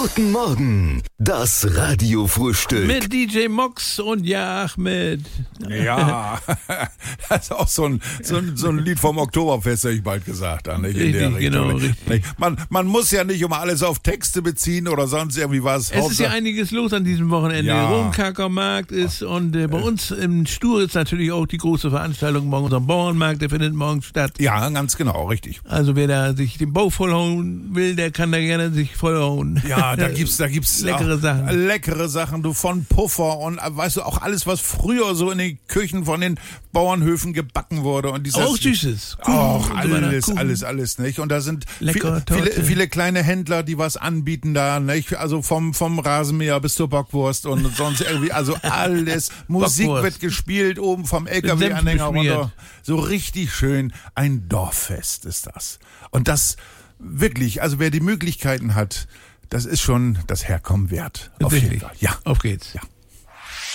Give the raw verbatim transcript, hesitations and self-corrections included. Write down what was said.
Guten Morgen, das Radiofrühstück. Mit D J Mox und ja, Ahmed. Ja, das ist auch so ein, so ein, so ein Lied vom Oktoberfest, hätte ich bald gesagt. Nicht? In Richtig, der Richtung. genau, richtig. Man, man muss ja nicht immer alles auf Texte beziehen oder sonst irgendwie was. Es ist ja einiges los an diesem Wochenende. Ja. Romkackermarkt ist und äh, bei uns im Stur ist natürlich auch die große Veranstaltung morgen, unser Bauernmarkt, der findet morgen statt. Ja, ganz genau, richtig. Also wer da sich den Bauch vollhauen will, der kann da gerne sich vollhauen. Ja, da gibt's, da gibt's leckere Sachen. Leckere Sachen, du, von Puffer und weißt du, auch alles, was früher so in den Küchen von den Bauernhöfen gebacken wurde. Und dieses, auch Süßes. Auch Kuchen und so weiter. alles, Kuchen. alles, alles, nicht? Und da sind Lecker, viele, viele, Torte. viele kleine Händler, die was anbieten da, nicht? Also vom, vom Rasenmäher bis zur Bockwurst und sonst irgendwie, also alles. Musik Bockwurst. wird gespielt, oben vom L K W-Anhänger runter. So richtig schön. Ein Dorffest ist das. Und das wirklich, also wer die Möglichkeiten hat, das ist schon das Herkommen wert. Auf jeden Fall. Ja. Auf geht's. Ja.